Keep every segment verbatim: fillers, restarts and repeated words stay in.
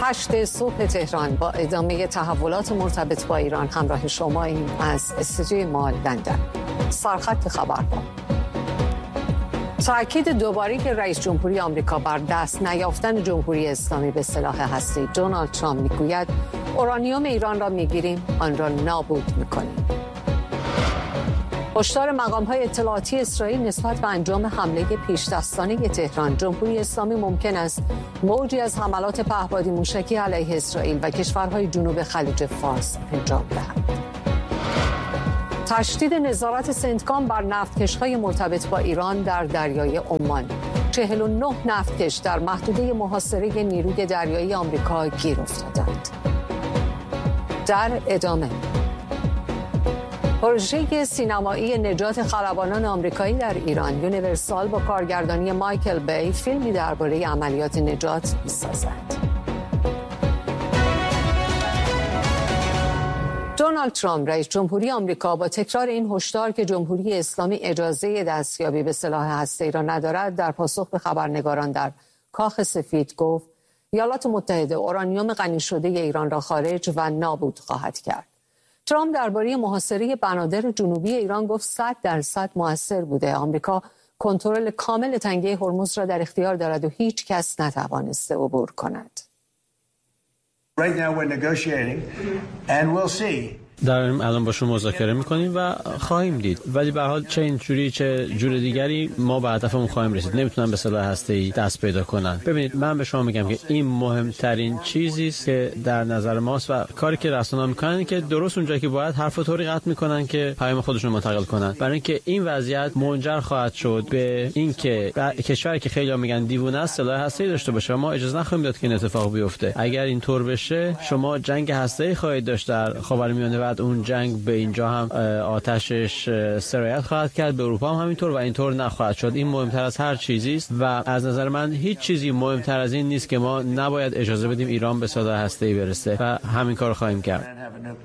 هشت صبح تهران با ادامه تحولات مرتبط با ایران همراه شماییم از استودیوی ما لندن. سرخط خبرها. تأکید دوباره که رئیس جمهوری آمریکا بر دست نیافتن جمهوری اسلامی به سلاح هسته‌ای. دونالد ترامپ میگوید اورانیوم ایران را میگیریم، آن را نابود میکنیم. هشدار مقام‌های اطلاعاتی اسرائیل نسبت به انجام حمله پیش‌دستانه تهران. جمهوری اسلامی ممکن است موجی از حملات پهپادی موشکی علیه اسرائیل و کشورهای جنوب خلیج فارس انجام دهد. تشدید نظارت سنتکام بر نفتکش‌های مرتبط با ایران در دریای عمان. چهل و نه نفتکش در محدوده محاصره نیروی دریایی آمریکا گیر افتادند. در ادامه پروژه سینمایی نجات خلبانان آمریکایی در ایران، یونیورسال با کارگردانی مایکل بی فیلمی درباره عملیات نجات می‌سازد. دونالد ترامپ رئیس جمهوری آمریکا با تکرار این هشدار که جمهوری اسلامی اجازه دستیابی به سلاح هسته‌ای را ندارد، در پاسخ به خبرنگاران در کاخ سفید گفت ایالات متحده اورانیوم غنی شده ایران را خارج و نابود خواهد کرد. ترامپ درباره محاصره بنادر جنوبی ایران گفت صد درصد موثر بوده. آمریکا کنترل کامل تنگه هرمز را در اختیار دارد و هیچ کس نتوانسته عبور کند. Right now we're negotiating and we'll see. داریم الان باشون مذاکره میکنیم و خواهیم دید، ولی به هر حال چه اینجوری چه جور دیگری ما به هدفمون خواهیم رسید. نمیتونن به سلاح هسته‌ای دست پیدا کنن. ببینید من به شما میگم که این مهمترین چیزی است که در نظر ماست و کاری که رسانه‌ها میکنن که درست اونجایی که باید حرفو طوری قطع میکنن که پیام خودشون رو منتقل کنن، برای اینکه این وضعیت منجر خواهد شد به اینکه کشوری که خیلی‌ها میگن دیوونه است سلاح هسته‌ای داشته باشه. ما اجازه نخواهیم داد که این اتفاق بیفته. اگر اینطور بشه شما جنگ هسته‌ای خواهید داشت در خاورمیانه و اون جنگ به اینجا هم آتشش سرایت خواهد کرد، به اروپا هم همینطور و اینطور نخواهد شد. این مهمتر از هر چیزی است و از نظر من هیچ چیزی مهمتر از این نیست که ما نباید اجازه بدیم ایران به سلاح هسته‌ای برسه و همین کارو خواهیم کرد.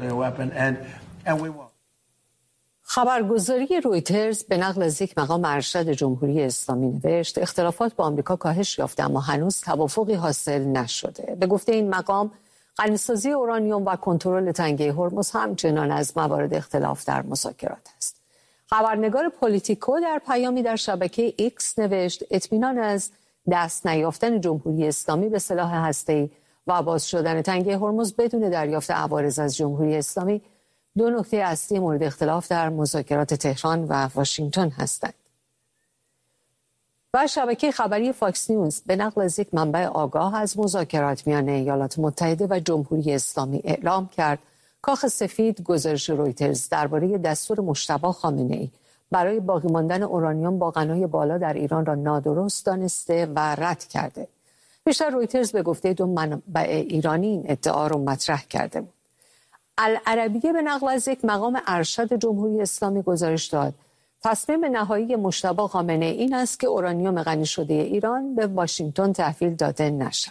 خبرگزاری رویترز به نقل از یک مقام ارشد جمهوری اسلامی نوشت اختلافات با آمریکا کاهش یافته اما هنوز توافقی حاصل نشده. به گفته این مقام غنیسازی اورانیوم و کنترل تنگه هرمز همچنان از موارد اختلاف در مذاکرات است. خبرنگار پولیتیکو در پیامی در شبکه ایکس نوشت اطمینان از دست نیافتن جمهوری اسلامی به سلاح هسته‌ای و باز شدن تنگه هرمز بدون دریافت عوارض از جمهوری اسلامی دو نکته اصلی مورد اختلاف در مذاکرات تهران و واشنگتن هستند. و شبکه خبری فاکس نیوز به نقل از یک منبع آگاه از مذاکرات میان ایالات متحده و جمهوری اسلامی اعلام کرد کاخ سفید گزارش رویترز درباره دستور مجتبی خامنه‌ای برای باقی ماندن اورانیوم با غنای بالا در ایران را نادرست دانسته و رد کرده. بیشتر رویترز به گفته دو منبع ایرانی این ادعا را مطرح کرده بود. العربیه به نقل از یک مقام ارشد جمهوری اسلامی گزارش داد تصمیم نهایی مجتبی خامنه‌ای این است که اورانیوم غنی شده ایران به واشنگتن تحویل داده نشود.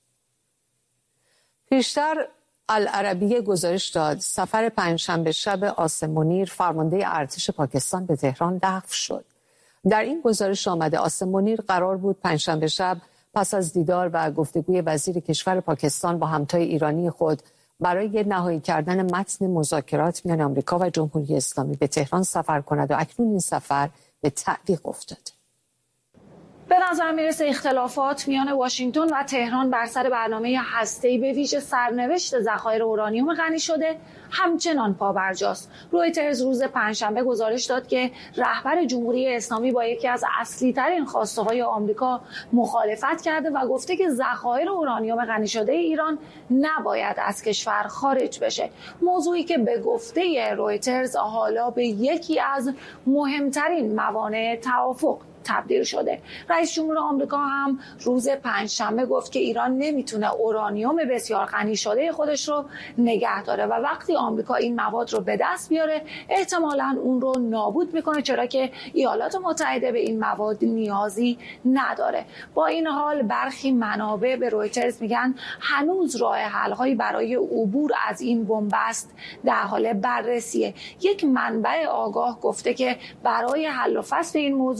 پیشتر العربیه گزارش داد سفر پنجشنبه شب عاصم منیر فرمانده ارتش پاکستان به تهران لغو شد. در این گزارش آمده عاصم منیر قرار بود پنجشنبه شب پس از دیدار و گفتگوی وزیر کشور پاکستان با همتای ایرانی خود برای نهایی کردن متن مذاکرات میان آمریکا و جمهوری اسلامی به تهران سفر کند و اکنون این سفر به تعویق افتاده. به نظر میرسه اختلافات میان واشنگتن و تهران بر سر برنامه هسته‌ای به ویژه سرنوشت ذخایر اورانیوم غنی شده همچنان پابرجاست. رویترز روز پنجشنبه گزارش داد که رهبر جمهوری اسلامی با یکی از اصلی ترین خواسته های آمریکا مخالفت کرده و گفته که ذخایر اورانیوم غنی شده ایران نباید از کشور خارج بشه. موضوعی که به گفته رویترز حالا به یکی از مهمترین موانع توافق تبدیل شده. رئیس جمهور آمریکا هم روز پنجشنبه گفت که ایران نمیتونه اورانیوم بسیار غنی شده خودش رو نگه داره و وقتی آمریکا این مواد رو به دست بیاره احتمالاً اون رو نابود میکنه، چرا که ایالات متحده به این مواد نیازی نداره. با این حال برخی منابع به رویترز میگن هنوز راه حل‌هایی برای عبور از این بنبست در حال بررسیه. یک منبع آگاه گفته که برای حل و فصل این موضوع میشه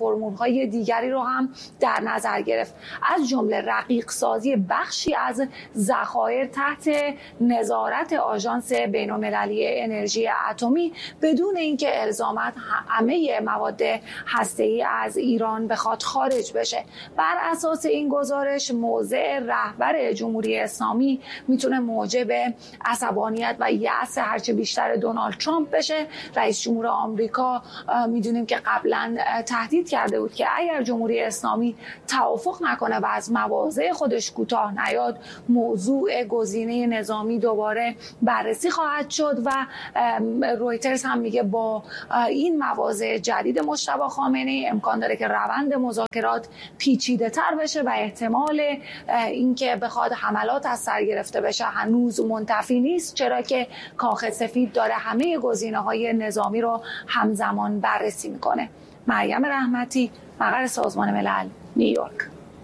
فرمول‌های دیگری رو هم در نظر گرفت، از جمله رقیق سازی بخشی از ذخایر تحت نظارت آژانس بین‌المللی انرژی اتمی بدون اینکه الزاماً همه مواد هسته‌ای از ایران بخواد خارج بشه. بر اساس این گزارش موضع رهبر جمهوری اسلامی میتونه موجب عصبانیت و یأس هرچه بیشتر دونالد ترامپ بشه. رئیس جمهور آمریکا میدونیم که قبلا تهدید کرده بود که اگر جمهوری اسلامی توافق نکنه و از مواضع خودش کوتاه نیاد، موضوع گزینه نظامی دوباره بررسی خواهد شد و رویترز هم میگه با این مواضع جدید مجتبی خامنه‌ای امکان داره که روند مذاکرات پیچیده تر بشه و احتمال اینکه بخواد حملات از سر گرفته بشه هنوز منتفی نیست، چرا که کاخ سفید داره همه گزینه‌های نظامی رو همزمان بررسی میکنه. مریم رحمتی، مقر سازمان ملل، نیویورک.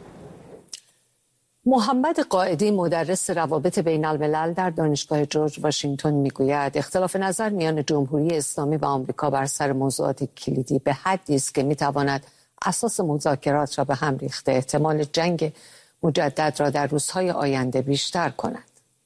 محمد قائدی مدرس روابط بین الملل در دانشگاه جورج واشنگتن میگوید اختلاف نظر میان جمهوری اسلامی و آمریکا بر سر موضوعات کلیدی به حدی است که میتواند اساس مذاکرات را به هم ریخته، احتمال جنگ مجدد را در روزهای آینده بیشتر کند.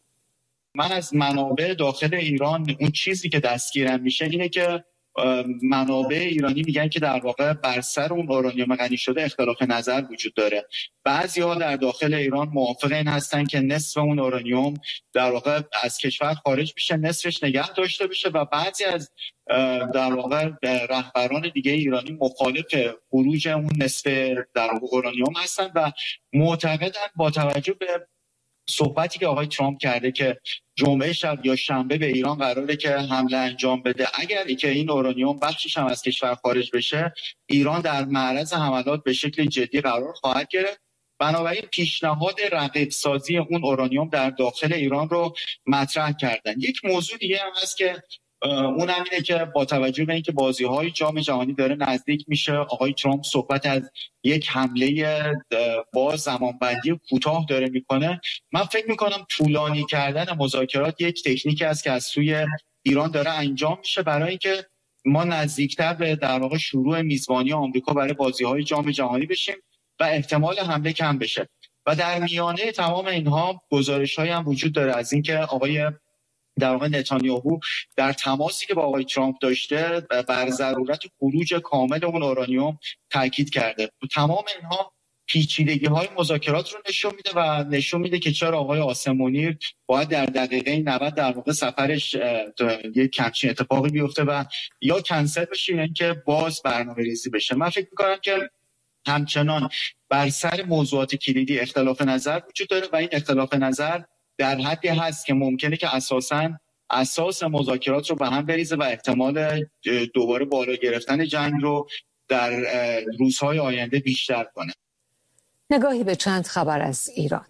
من از منابع داخل ایران اون چیزی که دستگیرم میشه اینه که منابع ایرانی میگن که در واقع بر سر اون اورانیوم غنی شده اختلاف نظر وجود داره. بعضی‌ها در داخل ایران موافق این هستن که نصف اون اورانیوم در واقع از کشور خارج بشه، نصفش نگه داشته بشه و بعضی از در واقع رهبران دیگه ایرانی مخالف خروج اون نصف در واقع اورانیوم هستن و معتقدن با توجه به صحبتی که آقای ترامپ کرده که جمعه شب یا شنبه به ایران قراره که حمله انجام بده، اگر که این اورانیوم بخشش هم از کشور خارج بشه، ایران در معرض حملات به شکل جدی قرار خواهد گرفت. بنابراین پیشنهاد رقیق سازی اون اورانیوم در داخل ایران رو مطرح کردن. یک موضوع دیگه هم هست که اون هم اینه که با توجه به اینکه بازی‌های جام جهانی داره نزدیک میشه، آقای ترامپ صحبت از یک حمله با زمانبندی کوتاه داره میکنه. من فکر میکنم طولانی کردن مذاکرات یک تکنیکی است که از سوی ایران داره انجام میشه برای اینکه ما نزدیکتر به در واقع شروع میزبانی آمریکا برای بازی‌های جام جهانی بشیم و احتمال حمله کم بشه. و در میانه تمام اینها گزارش‌هایی هم وجود داره از اینکه آقای در واقع نتانیاهو در تماسی که با آقای ترامپ داشته بر ضرورت خروج کامل اون اورانیوم تاکید کرده. تمام اینها پیچیدگی‌های مذاکرات رو نشون میده و نشون میده که چرا آقای قاسم منیر باید در دقیقه نود در واقع سفرش یک همچین اتفاقی بیفته و یا کنسل بشه یا اینکه باز برنامه‌ریزی بشه. من فکر می‌کنم که همچنان بر سر موضوعات کلیدی اختلاف نظر وجود داره و این اختلاف نظر در حدی هست که ممکنه که اساساً اساس مذاکرات رو به هم بریزه و احتمال دوباره بالا گرفتن جنگ رو در روزهای آینده بیشتر کنه. نگاهی به چند خبر از ایران.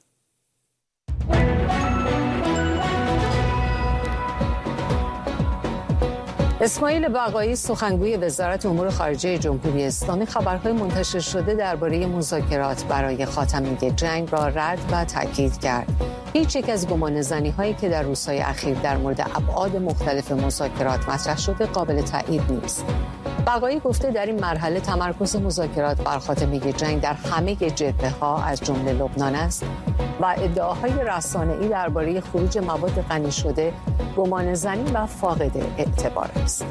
اسماعیل بقایی سخنگوی وزارت امور خارجه جمهوری اسلامی خبرهای منتشر شده درباره مذاکرات برای خاتمه جنگ را رد و تاکید کرد. هیچ یک از گمانه‌زنی‌هایی که در روزهای اخیر در مورد ابعاد مختلف مذاکرات مطرح شده قابل تایید نیست. بقایی گفته در این مرحله تمرکز مذاکرات بر خاتمه جنگ در همه جبهه‌ها از جمله لبنان است و ادعاهای رسانه‌ای درباره خروج مواد غنی شده گمانه‌زنی و فاقد اعتبار است.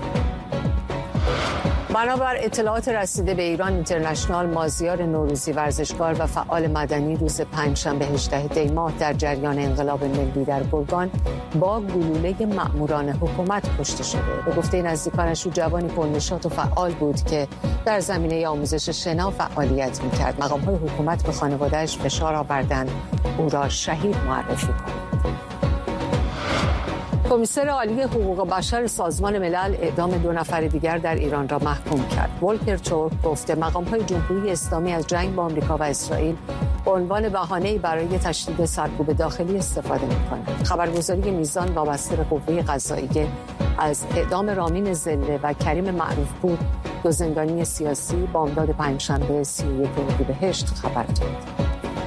بنابر اطلاعات رسیده به ایران اینترنشنال، مازیار نوروزی ورزشکار و فعال مدنی روز پنجشنبه هجدهم دی ماه در جریان انقلاب ملی در گرگان با گلوله مأموران حکومت کشته شده. به گفته نزدیکانش او جوانی پرنشاط و فعال بود که در زمینه آموزش شنا فعالیت می‌کرد. مقام‌های حکومت به خانواده‌اش فشار آوردند او را شهید معرفی کنند. کمیسر عالی حقوق بشر سازمان ملل اعدام دو نفر دیگر در ایران را محکوم کرد. ولکر تورک گفته مقام‌های جمهوری اسلامی از جنگ با آمریکا و اسرائیل به عنوان بهانه‌ای برای تشدید سرکوب داخلی استفاده می‌کنند. خبرگزاری میزان وابسته به قوه قضاییه از اعدام رامین زله و کریم معروفپور، دو زندانی سیاسی، بامداد پنجشنبه سی و یکم اردیبهشت خبر داد.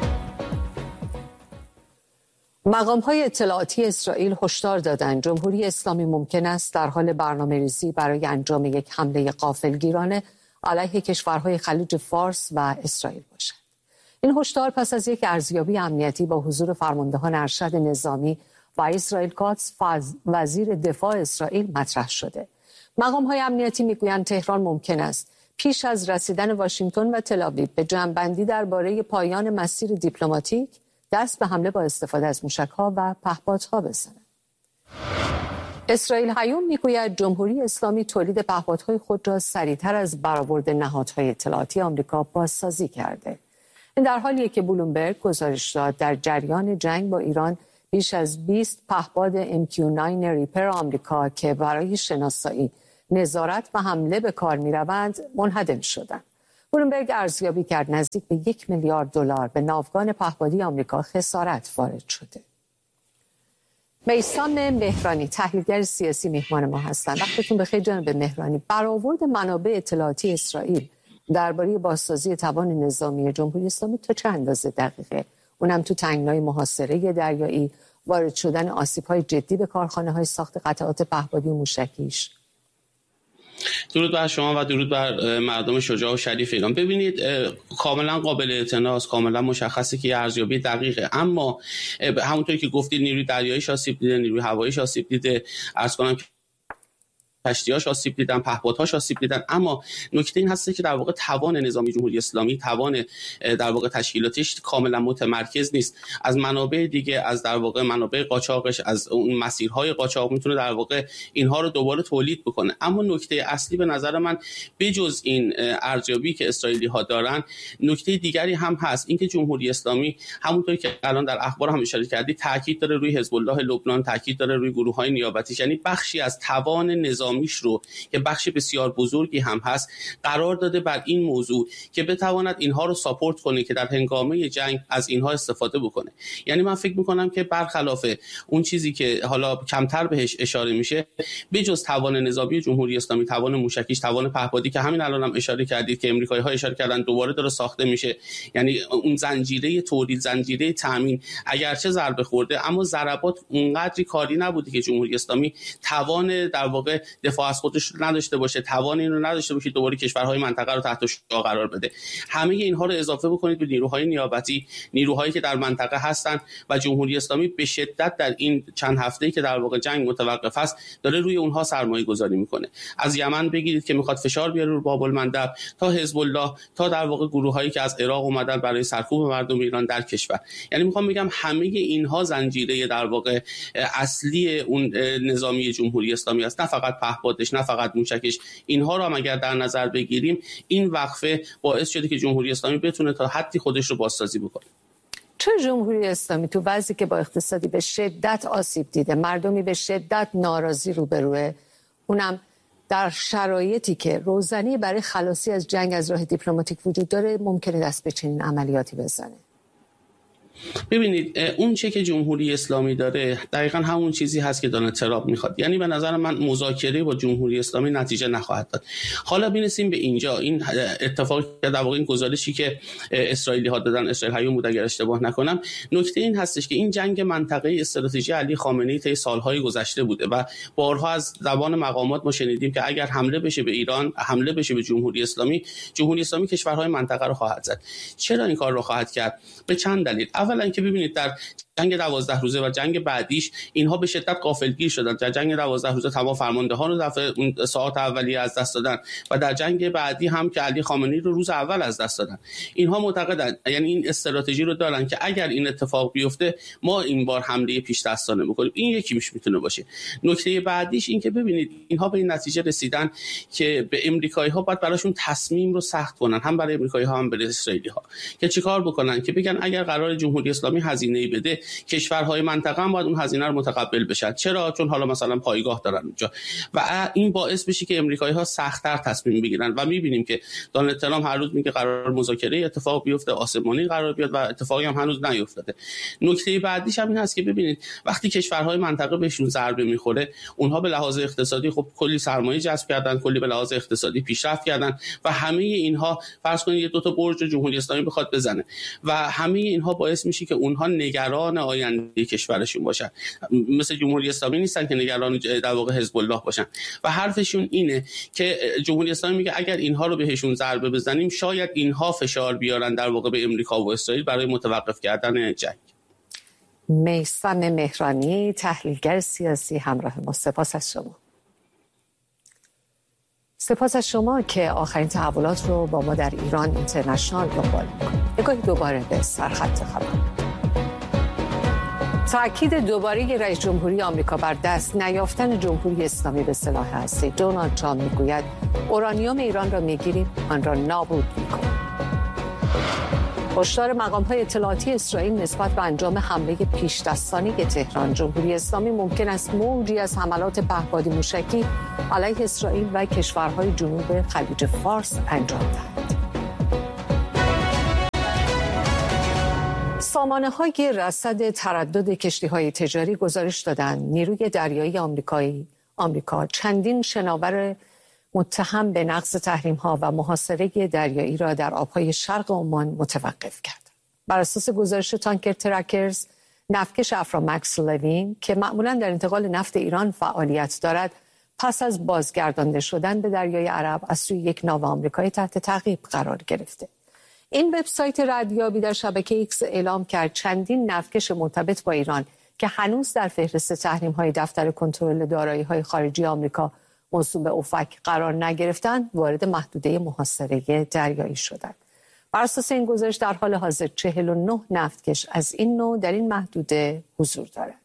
مقام‌های اطلاعاتی اسرائیل هشدار دادند جمهوری اسلامی ممکن است در حال برنامه‌ریزی برای انجام یک حمله غافلگیرانه علیه کشورهای خلیج فارس و اسرائیل باشد. این هشدار پس از یک ارزیابی امنیتی با حضور فرماندهان ارشد نظامی و اسرائیل کاتس وزیر دفاع اسرائیل مطرح شده. مقام‌های امنیتی میگویند تهران ممکن است پیش از رسیدن واشنگتن و تل‌آویو به جمع‌بندی درباره پایان مسیر دیپلماتیک دست به حمله با استفاده از موشک‌ها و پهپادها بزند. اسرائیل هیوم میگوید جمهوری اسلامی تولید پهپادهای خود را سریعتر از برآورد نهادهای اطلاعاتی آمریکا بازسازی کرده. این در حالیه که بلومبرگ گزارش داد در جریان جنگ با ایران بیش از بیست پهپاد ام کیو نه ریپر آمریکا که برای شناسایی، نظارت و حمله به کار می‌روند منهدم شدند. بلومبرگ ارزیابی کرد نزدیک به یک میلیارد دلار به ناوگان پهپادی آمریکا خسارت وارد شده. میثم مهرانی تحلیلگر سیاسی مهمان ما هستند. وقتتون بخیر جناب مهرانی. برآورد منابع اطلاعاتی اسرائیل درباره بازسازی توان نظامی جمهوری اسلامی تا چه اندازه دقیقه؟ اونم تو تنگنای محاصره دریایی، وارد شدن آسیب‌های جدی به کارخانه‌های ساخت قطعات پهپادی و موشکیش. درود بر شما و درود بر مردم شجاع و شریف ایران. ببینید کاملا قابل اعتناع است، کاملا مشخصه که ارزیابی دقیقه، اما همونطوری که گفتید نیروی دریاییش آسیب دیده، نیروی هواییش آسیب دیده، عرض کنم که کشتی‌هاش آسیب دیدن، پهپادهاش آسیب دیدن، اما نکته این هست که در واقع توان نظامی جمهوری اسلامی، توان در واقع تشکیلاتش کاملا متمرکز نیست. از منابع دیگه، از در واقع منابع قاچاقش، از اون مسیرهای قاچاق میتونه در واقع اینها رو دوباره تولید بکنه. اما نکته اصلی به نظر من بجز این ارزیابی که اسرائیلی ها دارن، نکته دیگری هم هست، اینکه جمهوری اسلامی همونطوری که الان در اخبار هم اشاره کردی تاکید داره روی حزب الله لبنان، تاکید داره روی گروه‌های نیابتی، یعنی بخشی از توان نظامی میش رو که بخش بسیار بزرگی هم هست قرار داده بر این موضوع که بتواند اینها رو ساپورت کنه که در هنگامه جنگ از اینها استفاده بکنه. یعنی من فکر میکنم که برخلاف اون چیزی که حالا کمتر بهش اشاره میشه، بجز توان نظامی جمهوری اسلامی، توان موشکیش، توان پهپادی که همین الانم هم اشاره کردید که امریکایی‌ها اشاره کردن دوباره داره ساخته میشه، یعنی اون زنجیره تولید، زنجیره تامین اگرچه ضربه خورده اما ضربات اونقدری کاری نبوده که جمهوری اسلامی توان در واقع دفاع از خودش نداشته باشه، توان این رو نداشته باشه دوباره کشورهای منطقه رو تحت شعاع قرار بده. همه اینها رو اضافه بکنید به نیروهای نیابتی، نیروهایی که در منطقه هستن و جمهوری اسلامی به شدت در این چند هفته‌ای که در واقع جنگ متوقف است داره روی اونها سرمایه گذاری میکنه. از یمن بگیرید که میخواد فشار بیاره رو باب المندب، تا حزب الله، تا در واقع گروهایی که از عراق اومدن برای سرکوب مردم ایران در کشور. یعنی میخوام بگم همه اینها زنجیره در واقع اصلی اون نظامی جمهوری اسلامی است، نه فقط پهپادش، نه فقط موشکش. اینها رو هم اگر در نظر بگیریم، این وقفه باعث شده که جمهوری اسلامی بتونه تا حدی خودش رو بازسازی بکنه. چه جمهوری اسلامی تو وضعی که با اقتصادی به شدت آسیب دیده، مردمی به شدت ناراضی روبروه، اونم در شرایطی که روزنی برای خلاصی از جنگ از راه دیپلماتیک وجود داره، ممکنه دست به چنین عملیاتی بزنه؟ ببینید اون چه که جمهوری اسلامی داره دقیقاً همون چیزی هست که دونالد ترامپ میخواد. یعنی به نظر من مذاکره با جمهوری اسلامی نتیجه نخواهد داد. حالا برسیم به اینجا، این اتفاقی که در واقع این گزارشی که اسرائیلی ها دادن، اسرائیل هیوم بود اگر اشتباه نکنم، نکته این هستش که این جنگ منطقه‌ای استراتژی علی خامنه‌ای طی سالهای گذشته بوده و بارها از زبان مقامات ما شنیدیم که اگر حمله بشه به ایران، حمله بشه به جمهوری اسلامی، جمهوری اسلامی کشورهای منطقه رو خواهد زد. چرا این کار رو خواهد کرد؟ به چند دلیل. اولا که ببینید در جنگ دوازده روزه و جنگ بعدیش اینها به شدت غافلگیر شدن. در جنگ دوازده روزه تمام فرماندهان رو دفعه اون ساعات اولیه از دست دادن و در جنگ بعدی هم که علی خامنه‌ای رو روز اول از دست دادن. اینها معتقدن، یعنی این استراتژی رو دارن که اگر این اتفاق بیفته ما این بار حمله پیش دستانه بکنیم. این یکی میش میتونه باشه. نکته بعدیش این که ببینید اینها به این نتیجه رسیدن که به امریکایی‌ها باید براشون تصمیم رو سخت کنن، هم برای امریکایی‌ها هم برای اسرائیلی‌ها، که چیکار بکنن، که بگن اگر قرار جمهوری اسلامی هزینه‌ای بده، کشورهای منطقه هم باید اون هزینه رو متقبل بشن. چرا؟ چون حالا مثلا پایگاه دارن اونجا و این باعث بشه که امریکایی‌ها سخت‌تر تصمیم بگیرن و می‌بینیم که دونالد ترامپ هر روز میگه قرار مذاکره اتفاق بیفته، آسمانی قرار بیاد و اتفاقی هم هنوز نیفتاده. نکته بعدیش هم این هست که ببینید وقتی کشورهای منطقه بهشون ضربه می‌خوره، اونها به لحاظ اقتصادی خب کلی سرمایه جذب کردن، کلی به لحاظ اقتصادی پیشرفت کردن و همه اینها فرض کنید یه دو تا برج جمهوری اسلامی بخواد بزنه و همه اینها باعث میشه که اونها نگران نگران آینده کشورشون باشن، مثل جمهوری اسلامی نیستن که نگران در واقع حزب الله باشن و حرفشون اینه که جمهوری اسلامی میگه اگر اینها رو بهشون ضربه بزنیم شاید اینها فشار بیارن در واقع به امریکا و اسرائیل برای متوقف کردن جنگ. میثم مهرانی، تحلیلگر سیاسی، همراه ما. سپاس از شما. سپاس از شما که آخرین تحولات رو با ما در ایران اینترنشنال دنبال می‌کنید. نگاهی دوباره به سرخط خبر. تأکید دوباره رئیس جمهوری آمریکا بر دست نیافتن جمهوری اسلامی به سلاح هسته‌ای. دونالد ترامپ میگوید اورانیوم ایران را میگیریم، آن را نابود می‌کنیم. هشدار مقام‌های اطلاعاتی اسرائیل نسبت به انجام حمله پیش‌دستانه تهران. جمهوری اسلامی ممکن است موجی از حملات پهپادی موشکی علیه اسرائیل و کشورهای جنوب خلیج فارس انجام دهد. سامانه‌های رصد تردد کشتی‌های تجاری گزارش دادند نیروی دریایی آمریکایی آمریکا چندین شناور متهم به نقض تحریم‌ها و محاصره دریایی را در آب‌های شرق عمان متوقف کرد. بر اساس گزارش تانکر ترکرز، نفتکش افرامکس لوین که معمولاً در انتقال نفت ایران فعالیت دارد، پس از بازگردانده شدن به دریای عرب از سوی یک ناو آمریکایی تحت تعقیب قرار گرفته. این وبسایت ردیابی در شبکه ایکس اعلام کرد چندین نفتکش مرتبط با ایران که هنوز در فهرست تحریم‌های دفتر کنترل دارایی‌های خارجی آمریکا موسوم به اوفک قرار نگرفتند وارد محدوده محاصره دریایی شدند. بر اساس این گزارش در حال حاضر چهل و نه نفتکش از این نوع در این محدوده حضور دارند.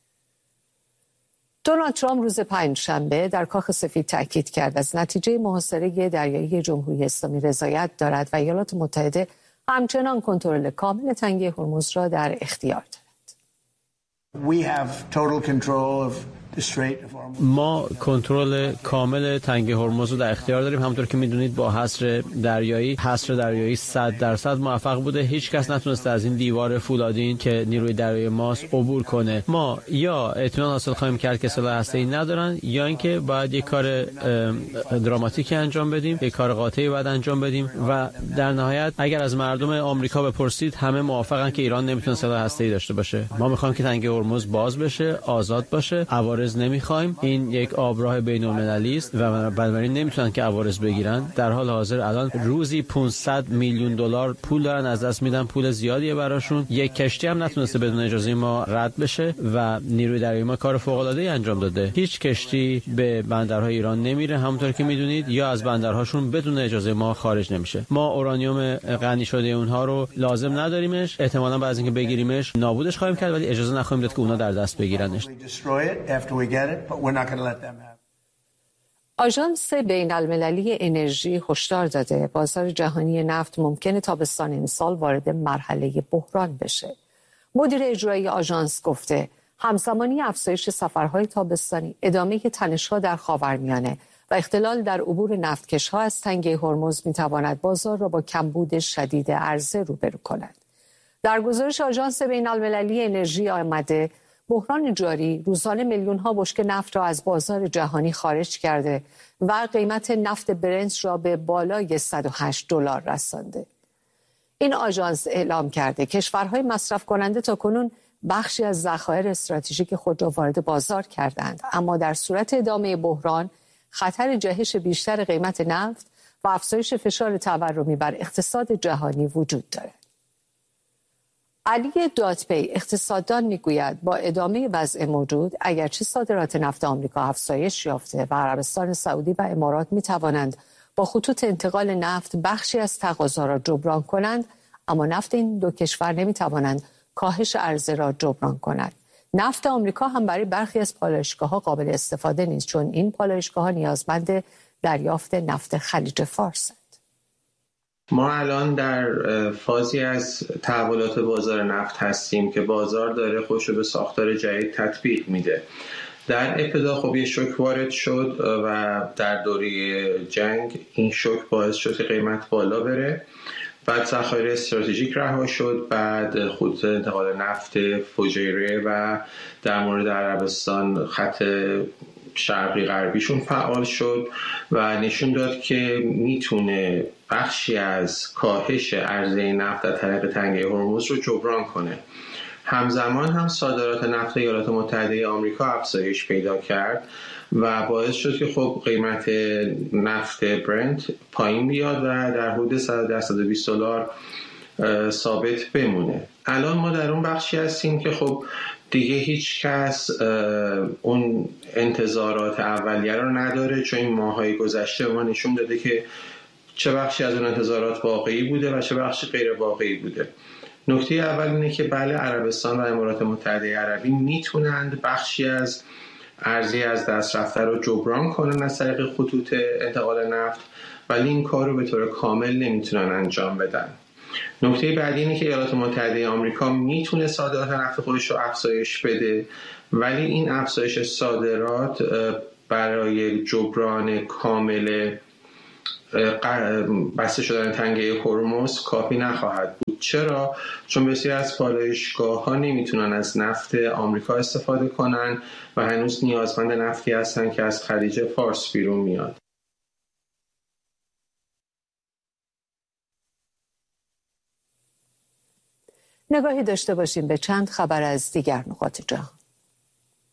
دونالد ترامپ روز پنجشنبه در کاخ سفید تاکید کرد از نتیجه محاصره دریایی جمهوری اسلامی رضایت دارد و ایالات متحده همچنان کنترل کامل تنگه هرمز را در اختیار دارد. We have total control of ما کنترل کامل تنگه هرمز رو در اختیار داریم. همونطور که میدونید با حصر دریایی حصر دریایی صد درصد موفق بوده. هیچ کس نتونسته از این دیوار فولادین که نیروی دریایی ماست عبور کنه. ما یا اطمینان حاصل خواهیم کرد که سلاح هسته‌ای ندارن یا اینکه باید یک کار دراماتیکی انجام بدیم، یک کار قاطعی باید انجام بدیم و در نهایت اگر از مردم آمریکا بپرسید همه موافقن که ایران نمیتونه سلاح هسته‌ای داشته باشه. ما میخوایم که تنگه هرمز باز بشه، آزاد باشه. عوارض نمیخوایم. این یک آبراه بین‌المللی است و بنابراین نمیتونن که عوارض بگیرن. در حال حاضر الان روزی پانصد میلیون دلار پول دارن از دست میدن، پول زیادیه براشون. یک کشتی هم نتونسته بدون اجازه ما رد بشه و نیروی دریایی ما کار فوق‌العاده‌ای انجام داده. هیچ کشتی به بندرهای ایران نمیره همونطور که میدونید یا از بندرهاشون بدون اجازه ما خارج نمیشه. ما اورانیوم غنی شده اونها رو لازم نداریمش. احتمالاً بعد از اینکه بگیریمش نابودش خواهیم کرد ولی اجازه نخواهیم داد که اونا در دست بگیرنش. آژانس بین‌المللی انرژی هشدار داده بازار جهانی نفت ممکنه تابستان این سال وارد مرحله بحران بشه. مدیر اجرایی آژانس گفته همزمانی افزایش سفرهای تابستانی، ادامه تنش‌ها در خاورمیانه و اختلال در عبور نفتکش‌ها از تنگه هرمز می‌تواند بازار را با کمبود شدید عرضه روبرو کند. در گزارش آژانس بین‌المللی انرژی آمده بحران جاری روزانه میلیون‌ها بشکه نفت را از بازار جهانی خارج کرده و قیمت نفت برنت را به بالای صد و هشت دلار رسانده. این آژانس اعلام کرده کشورهای مصرف کننده تاکنون بخشی از ذخایر استراتژیک خود را وارد بازار کردند، اما در صورت ادامه بحران خطر جهش بیشتر قیمت نفت و افزایش فشار تورمی بر اقتصاد جهانی وجود دارد. علی دادپی اقتصاددان میگوید با ادامه وضع موجود اگرچه صادرات نفت آمریکا افزایش یافته و عربستان سعودی و امارات میتوانند با خطوط انتقال نفت بخشی از تقاضا را جبران کنند، اما نفت این دو کشور نمیتوانند کاهش عرضه را جبران کنند. نفت آمریکا هم برای برخی از پالایشگاه‌ها قابل استفاده نیست چون این پالایشگاه‌ها نیازمند دریافت نفت خلیج فارس. ما الان در فازی از تحولات بازار نفت هستیم که بازار داره خودش رو به ساختار جدید تطبیق میده. در ابتدا خب یه شوک وارد شد و در دوره جنگ این شوک باعث شد که قیمت بالا بره. بعد ذخایر استراتژیک رها شد، بعد خطوط انتقال نفت فوجیره و در مورد عربستان خط شرقی غربیشون فعال شد و نشون داد که میتونه بخشی از کاهش عرضه نفت در طریق تنگه هرمز رو جبران کنه. همزمان هم صادرات نفت ایالات متحده آمریکا افزایش پیدا کرد و باعث شد که خب قیمت نفت برنت پایین بیاد و در حدود صد و بیست دلار ثابت بمونه. الان ما در اون بخشی هستیم که خب دیگه هیچ کس اون انتظارات اولیه رو نداره، چون این ماهای گذشته ما نشون داده که چه بخشی از اون انتظارات واقعی بوده و چه بخشی غیر واقعی بوده. نکته اول اینه که بله عربستان و امارات متحده عربی میتونند بخشی از ارزی از دست رفته رو جبران کنن از طریق خطوط انتقال نفت، ولی این کار رو به طور کامل نمیتونن انجام بدن. نکته بعدی اینه که ایالات متحده آمریکا میتونه صادرات نفت خودش رو افزایش بده، ولی این افزایش صادرات برای جبران کامل بسته شدن تنگه هرمز کافی نخواهد بود. چرا؟ چون بسیار از پالایشگاه ها نمیتونن از نفت آمریکا استفاده کنن و هنوز نیازمند نفتی هستن که از خلیج فارس بیرون میاد. نگاهی داشته باشیم به چند خبر از دیگر نقاط جهان.